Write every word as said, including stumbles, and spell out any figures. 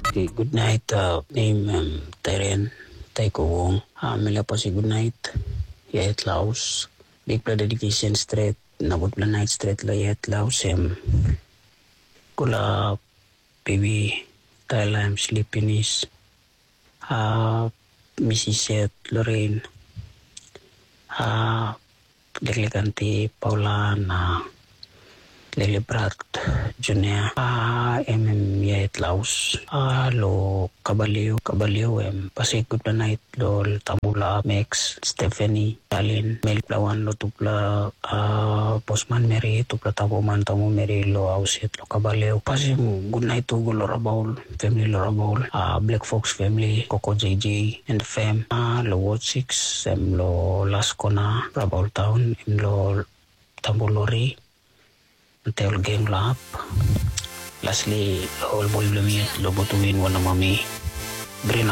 Okay, good night. Uh, name um, Teren Taiko Wong. Uh, Mila po si good night. Yayet Laos. Big Pla Dedication Street. Nabot Pla Night Street la Yayet Laos. Um, Kula baby Tile I'm sleepiness. Uh, Missus Seth Lorraine. Uh, Leklekanti Paula na Lelebrat Junior. Ah, mm Yayet Laos. Ah, lo Kabaliw, Kabaliw, em Pasig good night, lo Tamula, Mex, Stephanie, Alin, Mel Plawan, lo Tupla, ah, Postman Mary, Tupla Tabuman, Tamu Mary, lo Ausit, lo Kabaliw. Pasig good night to lo Rabaul, family lo Rabaul, ah, Black Fox family, Coco J J, and fam, ah, lo Ward six, em lo Lascona, Rabaul Town, em lo Tambulori, Until game lap. Lastly, all ball blamit, lobo to win one of mommy. Green